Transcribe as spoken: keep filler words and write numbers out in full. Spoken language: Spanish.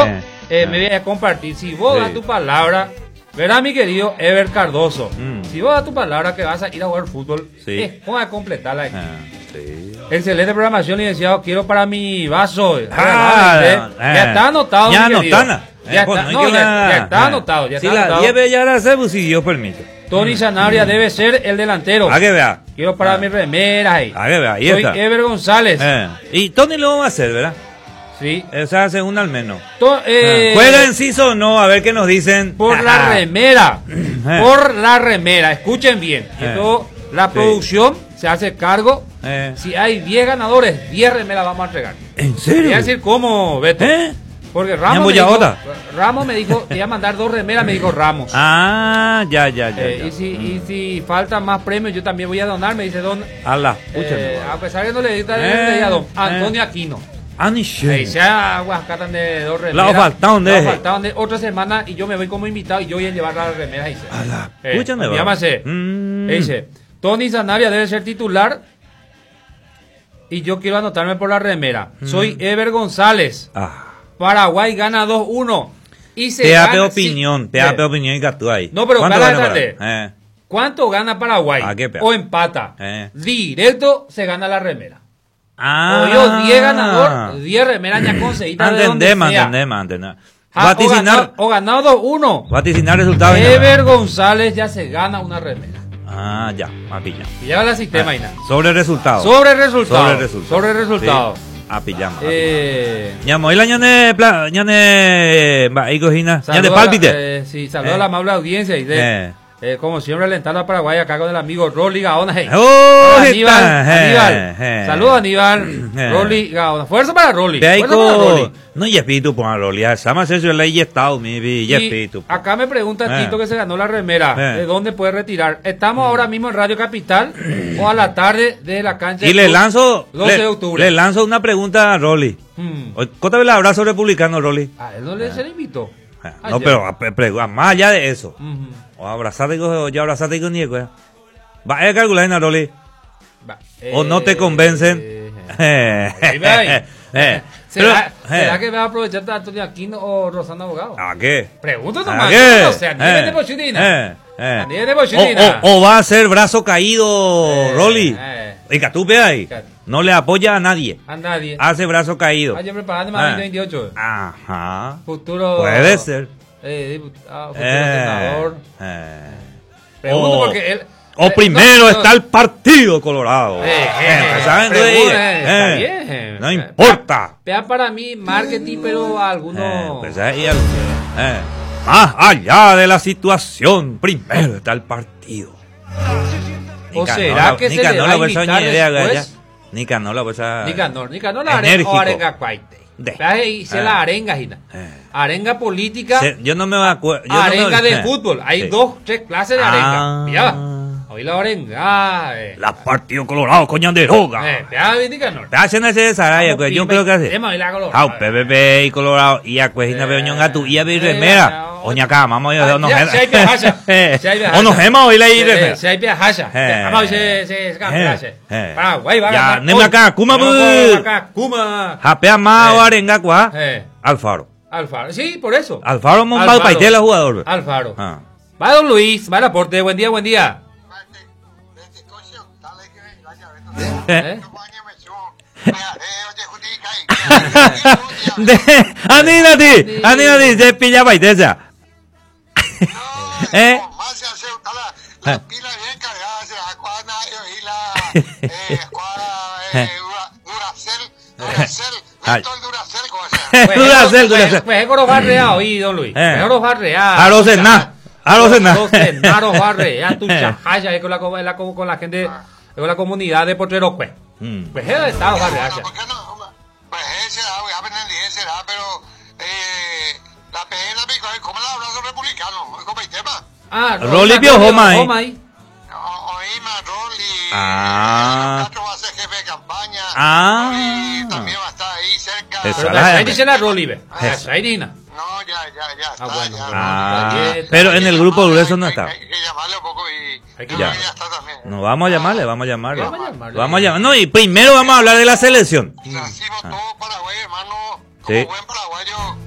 yo eh, eh. me voy a compartir. Si vos sí. das tu palabra, ¿verdad, mi querido Ever Cardoso? Mm. Si vos das tu palabra que vas a ir a jugar fútbol, sí. es como a completarla aquí. Ah, sí. Excelente programación, licenciado. Quiero para mi vaso. Ah, ¿eh? eh. Ya está anotado, ya mi querido. Anotana. Ya, está, no, ya, ya está anotado. Ya si está la anotado. diez ya la hacemos, si Dios permite. Tony Sanabria mm. debe ser el delantero. A que vea. Quiero para ah. mis remeras ahí. A que vea, ahí Soy está. Ever González. Eh. Y Tony lo va a hacer, ¿verdad? Sí. O sea, segunda al menos. To eh, ah. ¿Juega inciso o no? A ver qué nos dicen. Por ah. la remera. Eh. Por la remera. Escuchen bien. Eh. Esto, la sí. producción se hace cargo. Eh. Si hay diez ganadores, diez remeras vamos a entregar. ¿En serio? Voy a decir cómo, Beto. ¿Eh? Porque Ramos me, dijo, Ramos me dijo, te iba a mandar dos remeras, me dijo Ramos. Ah, ya, ya, ya. Eh, ya. Y, si, mm. y si faltan más premios, yo también voy a donar, me dice Don. Alá, eh, a pesar que no le diga eh, a Don Antonio eh. Aquino. Aniche. Se aguascatan de dos remeras. La faltaron de. La faltaron de otra semana y yo me voy como invitado y yo voy a llevar las remeras. Dice. Alá, eh, escúchame, va. Llámase. Mm. Dice, Tony Sanabria debe ser titular y yo quiero anotarme por la remera. Mm. Soy Ever González. Ah. Paraguay gana dos uno. Y se te gana, da opinión, sí, te da opinión y tú ahí. No, pero ¿cuánto gana gana Paraguay? Eh. ¿Cuánto gana Paraguay? Ah, o empata. Eh. Directo se gana la remera. Ah. O yo diez ganador, diez remeras ya conseguidas de donde entendemos, sea. entendemos, entendemos. Vaticinar. O ganado dos uno. Vaticinar resultados. Ever González ya se gana una remera. Ah, ya, mapilla. Y ya va el sistema, ah, Ina. Sobre resultado. Sobre resultado. Sobre resultado. Sobre resultado. Sí. A pijama. Eh. Ñamo, y la ñane, ñane, va, y cojina, ñane pálpite. Eh, sí, saludos eh. a la amable audiencia y de, eh. Eh, como siempre alentar a Paraguay a cargo del amigo Rolly Gaona. Hey. Oh, Aníbal, está, Aníbal. Eh, eh. Saludos Aníbal, eh. Rolly Gaona. Fuerza para Rolly. Fuerza para Rolly. No, y espíritu para Rolly. Sama eso le y estado mi y espíritu. Acá me pregunta eh. Tito que se ganó la remera. Eh. ¿De dónde puede retirar? Estamos mm. ahora mismo en Radio Capital o a la tarde de la cancha. Y le lanzo doce le, de octubre. Le lanzo una pregunta a Rolly. Mm. ¿Cuánto el abrazo republicano, Rolly? A él no le eh. se le invitó. No, pero más allá de eso. Uh-huh. O abrazate con yo abrazate con Nico. Va a calcular en Rolly. Eh, o no te convencen. Eh, eh, eh, ¿Será, pero, ¿será eh. que va a aprovechar de Antonio Aquino o Rosana Abogado? ¿A qué? Pregunta nomás. ¿A qué? O sea, nivel de pochutina. Eh, eh. o, o, o va a ser brazo caído, eh, Rolly. Eh. Y Catupe ahí. No le apoya a nadie. A nadie. Hace brazo caído. Vaya preparando más veinte veintiocho. Ajá. Futuro. Puede ser. Eh, diputado, futuro eh, senador. Eh. Pregunto o, porque él. O eh, primero no, no, está el Partido Colorado. Eh, eh, ¿saben? Pregunta, eh, está bien. No importa. Vea para mí marketing, pero algunos. Eh, pues ahí, eh, más allá de la situación, primero está el partido. ¿O será que se le va a invitar después? Nicanor, pues a... Nicanor, Nicanor la arenga o arenga cuaite. Hice eh. la arenga, Gina. Eh. Arenga política. Se, yo no me acuerdo. Arenga no me... de fútbol. Hay sí. dos, tres clases de arenga. Ah. Mira, hoy la arenga. Eh. La Partido Colorado, coña de droga. Eh, vea, Nicanor. Vea, se nace de Saraya, pues yo creo que hace. Ah, P P P y Colorado. Y a cuejina veo ñonga tu y a ver remera. Oña acá, vamos a no se hay viajaja. O nos hemos hoy la ir. Se hay viajaja. Vamos se se se Paraguay va. Ya, neme acá, kuma bu. Acá, kuma. Japea más o arenga cuá. Alfaro. Alfaro. Sí, por eso. Alfaro Monbal Paitela jugador. Alfaro. Va don Luis, va el aporte. Buen día, buen día. ¿Eh? Anínate, anínate, se pilla paitesa. ¿Eh? La pila bien cargada, se la cuadra y la escuadra Duracel, Duracel, todo el Duracel, como sea. Duracel, Duracel. Pues es que los barreados, oí, don Luis. Es los barreados. A los cenar, a los cenar. A los cenar, los barreados, tu chajaya con la con la gente, con la comunidad de Potrero, pues. Pues es estado barreados. Pues ese da, voy a aprender ese da, pero eh, la pena me coge como el abrazo republicano, como el tema. Ah, Rolly vio Joma ahí. Oíme, Rolly. Ah. Castro va a ser jefe de campaña. Ah. Rolly también va a estar ahí cerca. Pero ahí dice la Rolly, ve. Ahí Dina. No, ya, ya, ya. Está, ah, bueno. Ya, ah, no, pero en el grupo grueso no está. Hay, hay, hay que llamarle un poco y. Hay que ya. Ya está también. No, vamos a llamarle, vamos a llamarle. Vamos a llamarle. Vamos a llamarle. No, y primero vamos a hablar de la selección. Nacimos todos Paraguay, hermano. Como sí. buen paraguayo.